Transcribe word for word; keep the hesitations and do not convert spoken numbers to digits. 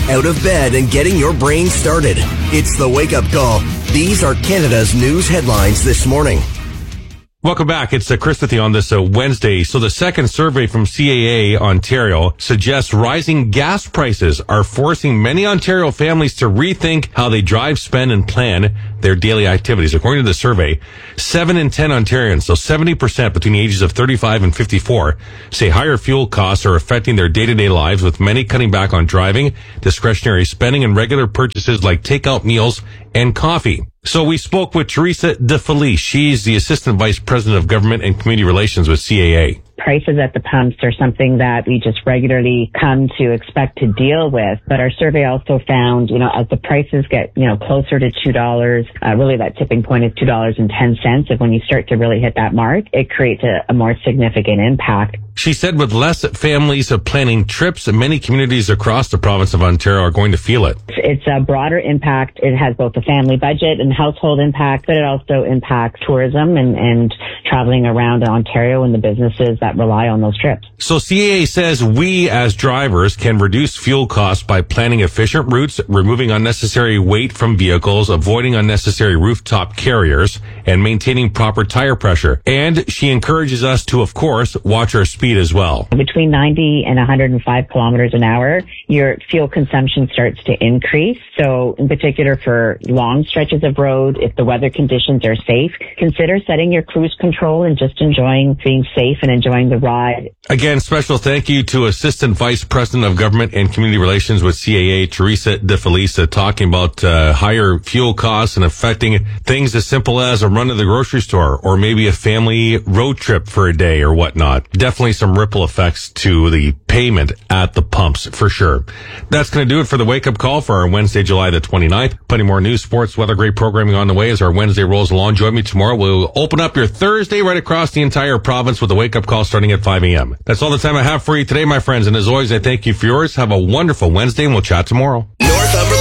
out of bed and getting your brain started. It's the Wake Up Call. These are Canada's news headlines this morning. Welcome back. It's uh, Chris with you on this uh, Wednesday. So the second survey from C A A Ontario suggests rising gas prices are forcing many Ontario families to rethink how they drive, spend, and plan their daily activities. According to the survey, seven in ten Ontarians, so seventy percent between the ages of thirty-five and fifty-four, say higher fuel costs are affecting their day-to-day lives, with many cutting back on driving, discretionary spending, and regular purchases like takeout meals and coffee. So we spoke with Teresa DeFelice. She's the Assistant Vice President of Government and Community Relations with C A A. Prices at the pumps are something that we just regularly come to expect to deal with. But our survey also found, you know, as the prices get, you know, closer to two dollars, uh, really that tipping point is two dollars and ten cents. If when you start to really hit that mark, it creates a, a more significant impact. She said with less families planning trips, many communities across the province of Ontario are going to feel it. It's a broader impact. It has both a family budget and household impact, but it also impacts tourism and, and traveling around Ontario and the businesses that rely on those trips. So C A A says we as drivers can reduce fuel costs by planning efficient routes, removing unnecessary weight from vehicles, avoiding unnecessary rooftop carriers, and maintaining proper tire pressure. And she encourages us to, of course, watch our speed as well. Between ninety and one hundred five kilometers an hour, your fuel consumption starts to increase. So in particular for long stretches of road, if the weather conditions are safe, consider setting your cruise control and just enjoying being safe and enjoying the ride. Again, special thank you to Assistant Vice President of Government and Community Relations with C A A, Teresa DeFelice, talking about uh, higher fuel costs and affecting things as simple as a run to the grocery store or maybe a family road trip for a day or whatnot. Definitely some ripple effects to the payment at the pumps for sure. That's going to do it for the Wake Up Call for our Wednesday, July the twenty-ninth. Plenty more news, sports, weather, great programming on the way as our Wednesday rolls along. Join me tomorrow. We'll open up your Thursday right across the entire province with the Wake Up Call starting at five a.m. That's all the time I have for you today, my friends. And as always, I thank you for yours. Have a wonderful Wednesday, and we'll chat tomorrow.